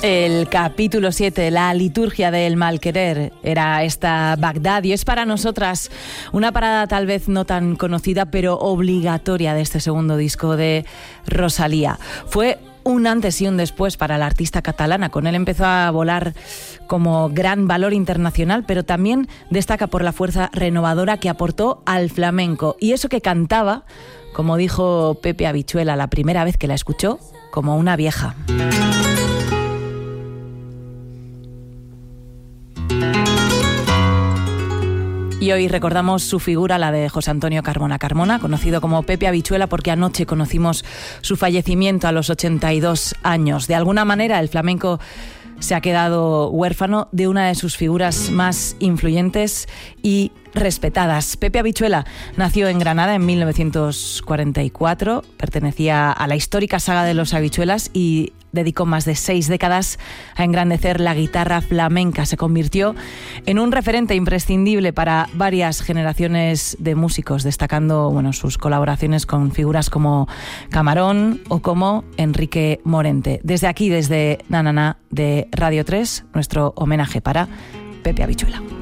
El capítulo 7, la liturgia del mal querer, era esta Bagdad, y es para nosotras una parada tal vez no tan conocida, pero obligatoria de este segundo disco de Rosalía. Fue un antes y un después para la artista catalana. Con él empezó a volar como gran valor internacional, pero también destaca por la fuerza renovadora que aportó al flamenco. Y eso que cantaba, como dijo Pepe Habichuela la primera vez que la escuchó, como una vieja. Y hoy recordamos su figura, la de José Antonio Carmona Carmona, conocido como Pepe Habichuela, porque anoche conocimos su fallecimiento a los 82 años. De alguna manera, el flamenco se ha quedado huérfano de una de sus figuras más influyentes y respetadas. Pepe Habichuela nació en Granada en 1944, pertenecía a la histórica saga de los Habichuelas y dedicó más de 6 décadas a engrandecer la guitarra flamenca. Se convirtió en un referente imprescindible para varias generaciones de músicos, destacando sus colaboraciones con figuras como Camarón o como Enrique Morente. Desde aquí, desde Nanana de Radio 3, nuestro homenaje para Pepe Habichuela.